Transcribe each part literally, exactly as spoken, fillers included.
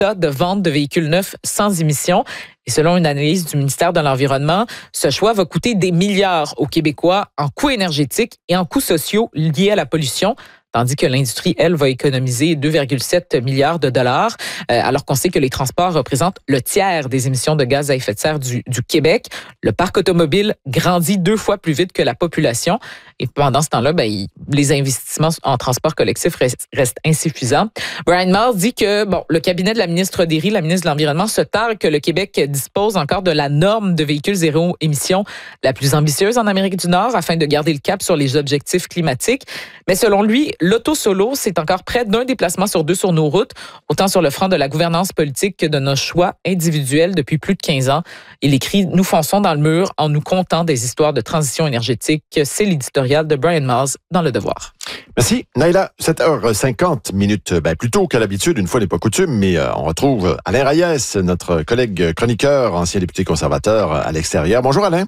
quota de vente de véhicules neufs sans émission. Et selon une analyse du ministère de l'Environnement, ce choix va coûter des milliards aux Québécois en coûts énergétiques et en coûts sociaux liés à la pollution. Tandis que l'industrie, elle, va économiser deux virgule sept milliards de dollars, euh, alors qu'on sait que les transports représentent le tiers des émissions de gaz à effet de serre du, du Québec. Le parc automobile grandit deux fois plus vite que la population. Et pendant ce temps-là, ben, il, les investissements en transport collectif restent, restent insuffisants. Brian Miles dit que bon, le cabinet de la ministre Derry, la ministre de l'Environnement, se targue que le Québec dispose encore de la norme de véhicules zéro émission la plus ambitieuse en Amérique du Nord afin de garder le cap sur les objectifs climatiques. Mais selon lui, l'auto-solo, c'est encore près d'un déplacement sur deux sur nos routes, autant sur le front de la gouvernance politique que de nos choix individuels depuis plus de quinze ans. Il écrit « Nous fonçons dans le mur en nous contant des histoires de transition énergétique ». C'est l'éditorial de Brian Miles dans Le Devoir. Merci. Naïla, sept heures cinquante minutes, ben, plus tôt qu'à l'habitude, une fois n'est pas coutume, mais euh, on retrouve Alain Reyes, notre collègue chroniqueur, ancien député conservateur à l'extérieur. Bonjour Alain.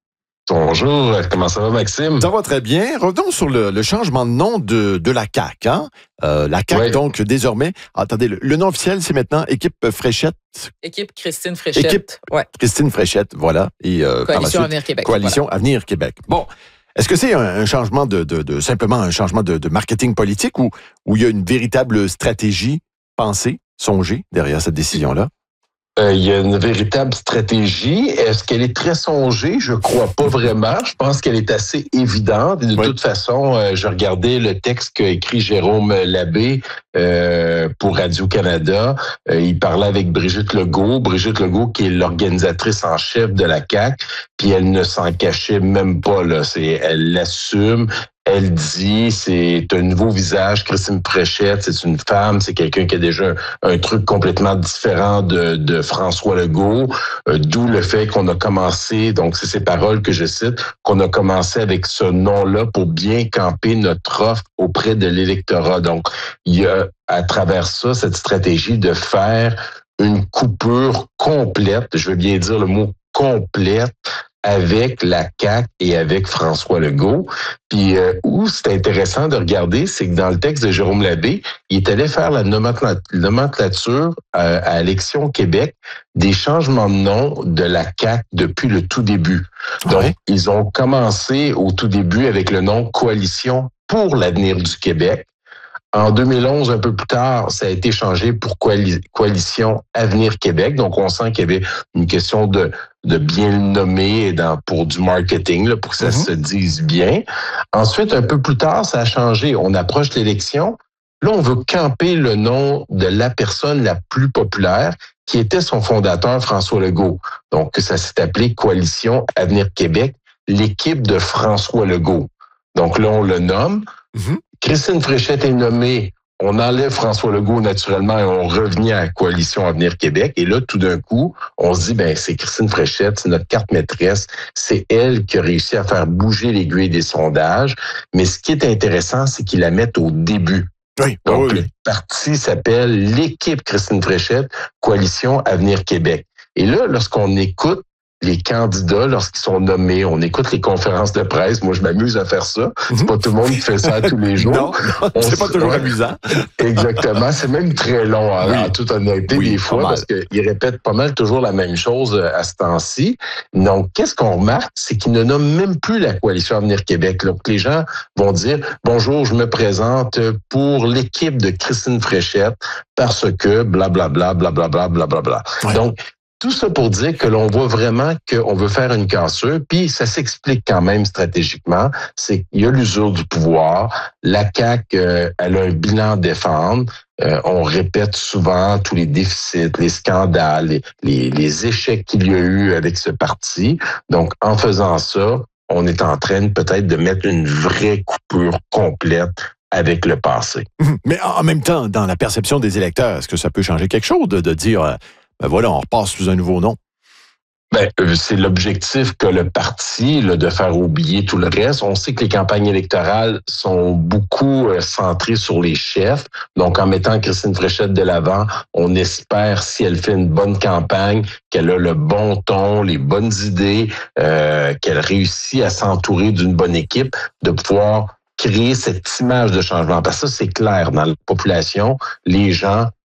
Bonjour, comment ça va Maxime? Ça va très bien. Revenons sur le, le changement de nom de, de la C A Q. Hein? Euh, la C A Q, oui. Donc, désormais, attendez, le, le nom officiel, c'est maintenant Équipe Fréchette. Équipe Christine Fréchette. Équipe ouais. Christine Fréchette, voilà. Et, euh, Coalition suite, Avenir Québec. Coalition voilà. Avenir Québec. Bon, est-ce que c'est un, un changement de, de, de, simplement un changement de, de marketing politique ou, ou il y a une véritable stratégie pensée, songée derrière cette décision-là? Euh, il y a une véritable stratégie. Est-ce qu'elle est très songée? Je crois pas vraiment. Je pense qu'elle est assez évidente. Et de oui. toute façon, euh, je regardais le texte qu'a écrit Jérôme Labbé euh, pour Radio-Canada. Euh, il parlait avec Brigitte Legault. Brigitte Legault, qui est l'organisatrice en chef de la C A Q, puis elle ne s'en cachait même pas. Là. C'est, elle l'assume. Elle dit, c'est un nouveau visage, Christine Fréchette, c'est une femme, c'est quelqu'un qui a déjà un, un truc complètement différent de, de François Legault, euh, d'où le fait qu'on a commencé, donc c'est ces paroles que je cite, qu'on a commencé avec ce nom-là pour bien camper notre offre auprès de l'électorat. Donc, il y a à travers ça cette stratégie de faire une coupure complète, je veux bien dire le mot complète, avec la C A Q et avec François Legault. Puis euh, où c'est intéressant de regarder, c'est que dans le texte de Jérôme Labbé, il est allé faire la nomenclature euh, à Élections Québec des changements de nom de la C A Q depuis le tout début. Donc, ouais. Ils ont commencé au tout début avec le nom Coalition pour l'avenir du Québec. En deux mille onze, un peu plus tard, ça a été changé pour Coalition Avenir Québec. Donc, on sent qu'il y avait une question de, de bien le nommer dans, pour du marketing, là, pour que ça mm-hmm. se dise bien. Ensuite, un peu plus tard, ça a changé. On approche l'élection. Là, on veut camper le nom de la personne la plus populaire, qui était son fondateur, François Legault. Donc, ça s'est appelé Coalition Avenir Québec, l'équipe de François Legault. Donc là, on le nomme. Mm-hmm. Christine Fréchette est nommée, on enlève François Legault naturellement et on revient à la Coalition Avenir Québec. Et là, tout d'un coup, on se dit, ben c'est Christine Fréchette, c'est notre carte maîtresse, c'est elle qui a réussi à faire bouger l'aiguille des sondages. Mais ce qui est intéressant, c'est qu'ils la mettent au début. Oui, Donc, oui. le parti s'appelle l'équipe Christine Fréchette, Coalition Avenir Québec. Et là, lorsqu'on écoute les candidats, lorsqu'ils sont nommés, on écoute les conférences de presse. Moi, je m'amuse à faire ça. C'est pas tout le monde qui fait ça tous les jours. Non, non on c'est s... pas toujours ouais. amusant. Exactement. C'est même très long, hein, oui. en toute honnêteté, oui, des fois, parce qu'ils répètent pas mal toujours la même chose à ce temps-ci. Donc, qu'est-ce qu'on remarque? C'est qu'ils ne nomment même plus la Coalition Avenir Québec. Donc, les gens vont dire, bonjour, je me présente pour l'équipe de Christine Fréchette parce que blablabla, blablabla, blablabla. Ouais. Donc, tout ça pour dire que l'on voit vraiment qu'on veut faire une cassure, puis ça s'explique quand même stratégiquement, c'est qu'il y a l'usure du pouvoir, la C A Q, euh, elle a un bilan à défendre, euh, on répète souvent tous les déficits, les scandales, les, les, les échecs qu'il y a eu avec ce parti, donc en faisant ça, on est en train peut-être de mettre une vraie coupure complète avec le passé. Mais en même temps, dans la perception des électeurs, est-ce que ça peut changer quelque chose de, de dire... Euh... Ben voilà, on repasse sous un nouveau nom. Ben, c'est l'objectif que le parti, là, de faire oublier tout le reste. On sait que les campagnes électorales sont beaucoup euh, centrées sur les chefs. Donc, en mettant Christine Fréchette de l'avant, on espère, si elle fait une bonne campagne, qu'elle a le bon ton, les bonnes idées, euh, qu'elle réussit à s'entourer d'une bonne équipe, de pouvoir créer cette image de changement. Parce que ça, c'est clair, dans la population, les gens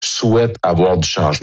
souhaitent avoir du changement.